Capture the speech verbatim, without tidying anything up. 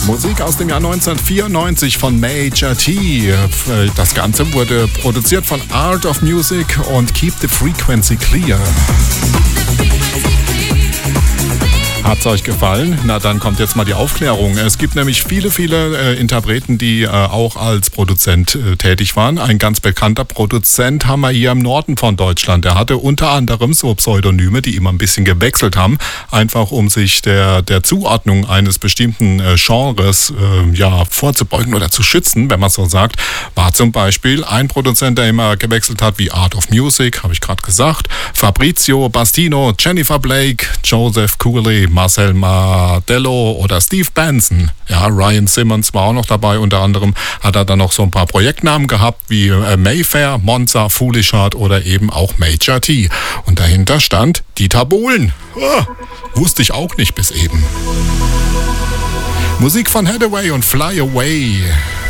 Musik aus dem Jahr neunzehnhundertvierundneunzig von Major T. Das Ganze wurde produziert von Art of Music und Keep the Frequency Clear. Hat's euch gefallen? Na, dann kommt jetzt mal die Aufklärung. Es gibt nämlich viele, viele äh, Interpreten, die äh, auch als Produzent äh, tätig waren. Ein ganz bekannter Produzent haben wir hier im Norden von Deutschland. Der hatte unter anderem so Pseudonyme, die immer ein bisschen gewechselt haben, einfach um sich der, der Zuordnung eines bestimmten äh, Genres äh, ja, vorzubeugen oder zu schützen, wenn man so sagt. War zum Beispiel ein Produzent, der immer gewechselt hat, wie Art of Music, habe ich gerade gesagt, Fabrizio Bastino, Jennifer Blake, Joseph Cooley, Marcel Mardello oder Steve Benson. Ja, Ryan Simmons war auch noch dabei. Unter anderem hat er dann noch so ein paar Projektnamen gehabt wie äh, Mayfair, Monza, Foolish Heart oder eben auch Major T. Und dahinter stand Dieter Bohlen. Ah, wusste ich auch nicht bis eben. Musik von Hathaway und Fly Away.